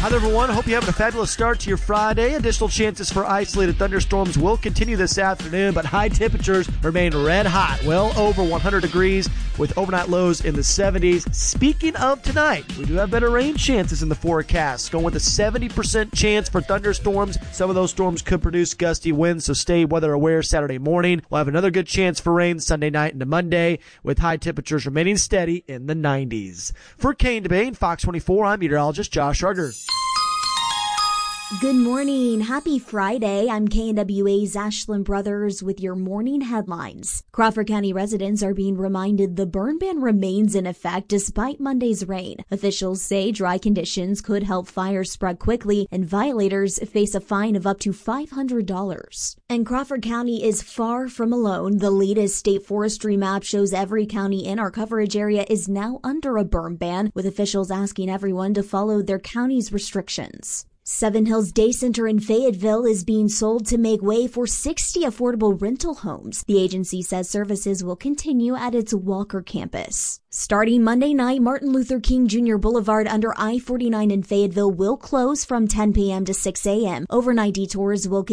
Hi, everyone. Hope you're having a fabulous start to your Friday. Additional chances for isolated thunderstorms will continue this afternoon, but high temperatures remain red hot, well over 100 degrees with overnight lows in the 70s. Speaking of tonight, we do have better rain chances in the forecast, going with a 70% chance for thunderstorms. Some of those storms could produce gusty winds, so stay weather aware Saturday morning. We'll have another good chance for rain Sunday night into Monday, with high temperatures remaining steady in the 90s. For Kane DeBane, Fox 24, I'm meteorologist Josh Ruger. Good morning. Happy Friday. I'm KNWA's Ashlyn Brothers with your morning headlines. Crawford County residents are being reminded the burn ban remains in effect despite Monday's rain. Officials say dry conditions could help fires spread quickly and violators face a fine of up to $500. And Crawford County is far from alone. The latest state forestry map shows every county in our coverage area is now under a burn ban, with officials asking everyone to follow their county's restrictions. Seven Hills Day Center in Fayetteville is being sold to make way for 60 affordable rental homes. The agency says services will continue at its Walker campus. Starting Monday night, Martin Luther King Jr. Boulevard under I-49 in Fayetteville will close from 10 p.m. to 6 a.m. Overnight detours will